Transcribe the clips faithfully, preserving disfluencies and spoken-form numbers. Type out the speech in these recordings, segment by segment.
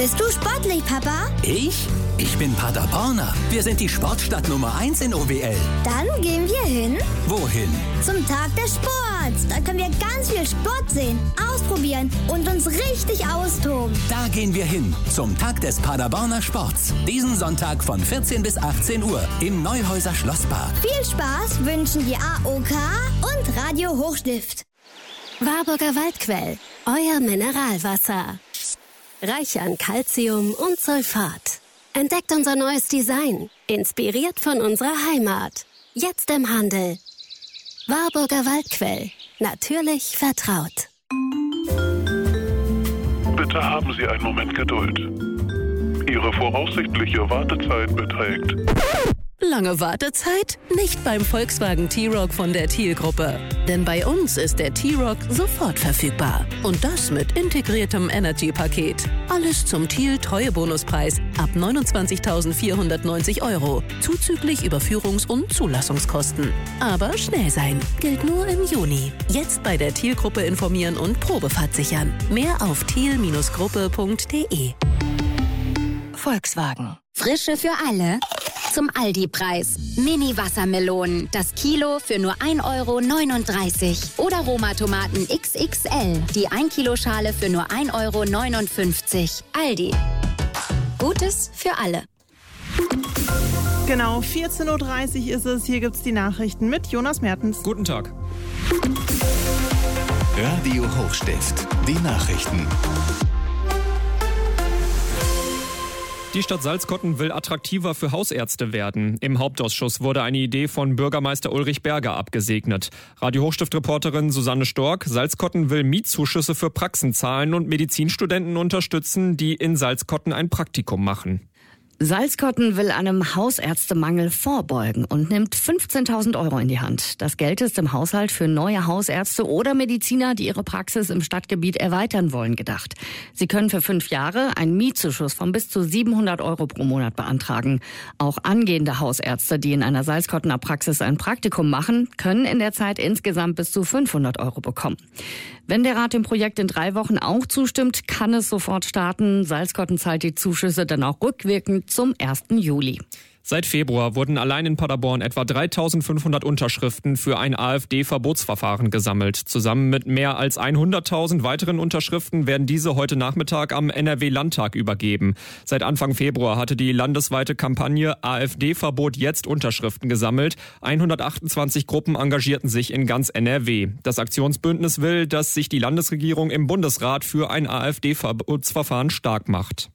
Bist du sportlich, Papa? Ich? Ich bin Paderborner. Wir sind die Sportstadt Nummer eins in O W L. Dann gehen wir hin. Wohin? Zum Tag des Sports. Da können wir ganz viel Sport sehen, ausprobieren und uns richtig austoben. Da gehen wir hin. Zum Tag des Paderborner Sports. Diesen Sonntag von vierzehn bis achtzehn Uhr im Neuhäuser Schlosspark. Viel Spaß wünschen die A O K und Radio Hochstift. Warburger Waldquell, euer Mineralwasser. Reich an Calcium und Sulfat. Entdeckt unser neues Design, inspiriert von unserer Heimat. Jetzt im Handel. Warburger Waldquell, natürlich vertraut. Bitte haben Sie einen Moment Geduld. Ihre voraussichtliche Wartezeit beträgt... Lange Wartezeit? Nicht beim Volkswagen T-Roc von der Thiel-Gruppe. Denn bei uns ist der T-Roc sofort verfügbar. Und das mit integriertem Energy-Paket. Alles zum Thiel-Treuebonuspreis ab neunundzwanzigtausendvierhundertneunzig Euro. Zuzüglich Überführungs- und Zulassungskosten. Aber schnell sein. Gilt nur im Juni. Jetzt bei der Thiel-Gruppe informieren und Probefahrt sichern. Mehr auf thiel Gruppe punkt de. Volkswagen. Frische für alle. Zum Aldi-Preis. Mini-Wassermelonen. Das Kilo für nur ein Euro neununddreißig. Oder Roma-Tomaten X X L. Die ein Kilo Schale für nur ein Euro neunundfünfzig. Aldi. Gutes für alle. Genau, vierzehn Uhr dreißig ist es. Hier gibt's die Nachrichten mit Jonas Mertens. Guten Tag. Radio Hochstift. Die Nachrichten. Die Stadt Salzkotten will attraktiver für Hausärzte werden. Im Hauptausschuss wurde eine Idee von Bürgermeister Ulrich Berger abgesegnet. Radio Hochstift-Reporterin Susanne Stork: Salzkotten will Mietzuschüsse für Praxen zahlen und Medizinstudenten unterstützen, die in Salzkotten ein Praktikum machen. Salzkotten will einem Hausärztemangel vorbeugen und nimmt fünfzehntausend Euro in die Hand. Das Geld ist im Haushalt für neue Hausärzte oder Mediziner, die ihre Praxis im Stadtgebiet erweitern wollen, gedacht. Sie können für fünf Jahre einen Mietzuschuss von bis zu siebenhundert Euro pro Monat beantragen. Auch angehende Hausärzte, die in einer Salzkottener Praxis ein Praktikum machen, können in der Zeit insgesamt bis zu fünfhundert Euro bekommen. Wenn der Rat dem Projekt in drei Wochen auch zustimmt, kann es sofort starten. Salzkotten zahlt die Zuschüsse dann auch rückwirkend zum ersten Juli. Seit Februar wurden allein in Paderborn etwa dreitausendfünfhundert Unterschriften für ein AfD-Verbotsverfahren gesammelt. Zusammen mit mehr als hunderttausend weiteren Unterschriften werden diese heute Nachmittag am N R W-Landtag übergeben. Seit Anfang Februar hatte die landesweite Kampagne AfD-Verbot jetzt Unterschriften gesammelt. hundertachtundzwanzig Gruppen engagierten sich in ganz N R W. Das Aktionsbündnis will, dass sich die Landesregierung im Bundesrat für ein AfD-Verbotsverfahren stark macht.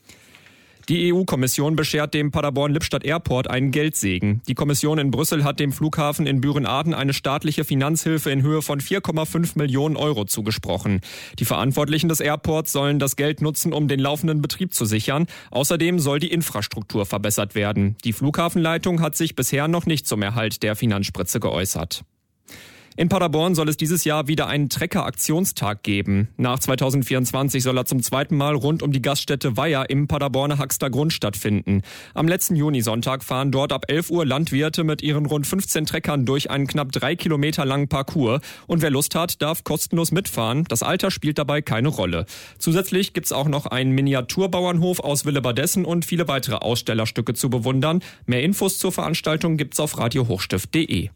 Die E U-Kommission beschert dem Paderborn-Lippstadt Airport einen Geldsegen. Die Kommission in Brüssel hat dem Flughafen in Büren-Aden eine staatliche Finanzhilfe in Höhe von vier Komma fünf Millionen Euro zugesprochen. Die Verantwortlichen des Airports sollen das Geld nutzen, um den laufenden Betrieb zu sichern. Außerdem soll die Infrastruktur verbessert werden. Die Flughafenleitung hat sich bisher noch nicht zum Erhalt der Finanzspritze geäußert. In Paderborn soll es dieses Jahr wieder einen Trecker-Aktionstag geben. Nach zweitausendvierundzwanzig soll er zum zweiten Mal rund um die Gaststätte Weiher im Paderborner Haxter Grund stattfinden. Am letzten Junisonntag fahren dort ab elf Uhr Landwirte mit ihren rund fünfzehn Treckern durch einen knapp drei Kilometer langen Parcours. Und wer Lust hat, darf kostenlos mitfahren. Das Alter spielt dabei keine Rolle. Zusätzlich gibt's auch noch einen Miniaturbauernhof aus Willebadessen und viele weitere Ausstellerstücke zu bewundern. Mehr Infos zur Veranstaltung gibt's auf radio hochstift punkt de.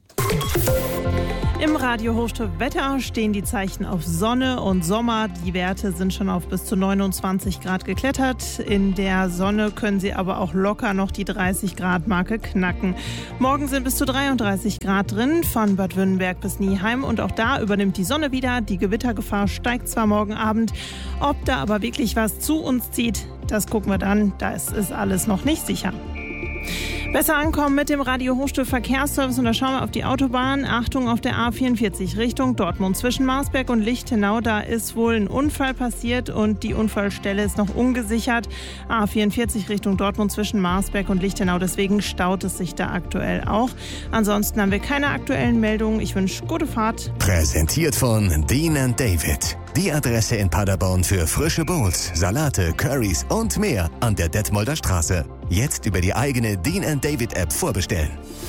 Im Radio Hochstift Wetter stehen die Zeichen auf Sonne und Sommer. Die Werte sind schon auf bis zu neunundzwanzig Grad geklettert. In der Sonne können sie aber auch locker noch die dreißig Grad Marke knacken. Morgen sind bis zu dreiunddreißig Grad drin, von Bad Württemberg bis Nieheim. Und auch da übernimmt die Sonne wieder. Die Gewittergefahr steigt zwar morgen Abend. Ob da aber wirklich was zu uns zieht, das gucken wir dann. Das ist alles noch nicht sicher. Besser ankommen mit dem Radio Hochstift Verkehrsservice und da schauen wir auf die Autobahn. Achtung auf der A vierundvierzig Richtung Dortmund zwischen Marsberg und Lichtenau. Da ist wohl ein Unfall passiert und die Unfallstelle ist noch ungesichert. A vierundvierzig Richtung Dortmund zwischen Marsberg und Lichtenau. Deswegen staut es sich da aktuell auch. Ansonsten haben wir keine aktuellen Meldungen. Ich wünsche gute Fahrt. Präsentiert von Dean and David. Die Adresse in Paderborn für frische Bowls, Salate, Currys und mehr an der Detmolder Straße. Jetzt über die eigene Dean and David App vorbestellen.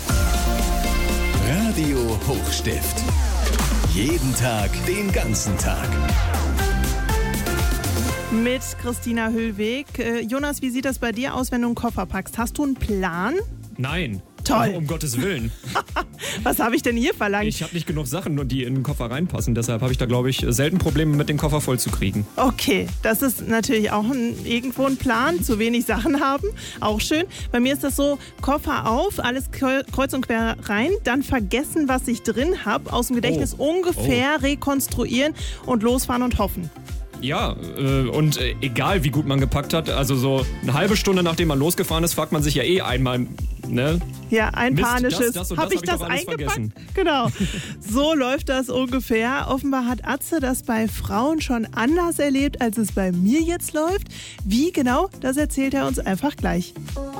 Radio Hochstift. Jeden Tag, den ganzen Tag. Mit Christina Höllweg. Äh, Jonas, wie sieht das bei dir aus, wenn du einen Koffer packst? Hast du einen Plan? Nein. Toll. Um Gottes Willen. Was habe ich denn hier verlangt? Ich habe nicht genug Sachen, die in den Koffer reinpassen. Deshalb habe ich da, glaube ich, selten Probleme mit dem Koffer voll zu kriegen. Okay, das ist natürlich auch ein, irgendwo ein Plan. Zu wenig Sachen haben, auch schön. Bei mir ist das so, Koffer auf, alles kreuz und quer rein, dann vergessen, was ich drin habe, aus dem Gedächtnis oh. ungefähr oh. rekonstruieren und losfahren und hoffen. Ja, äh, und äh, egal wie gut man gepackt hat, also so eine halbe Stunde nachdem man losgefahren ist, fragt man sich ja eh einmal, ne? Ja, ein Mist, panisches. Das, das Habe ich hab das ich eingepackt? vergessen. Genau. So läuft das ungefähr. Offenbar hat Atze das bei Frauen schon anders erlebt, als es bei mir jetzt läuft. Wie genau, das erzählt er uns einfach gleich.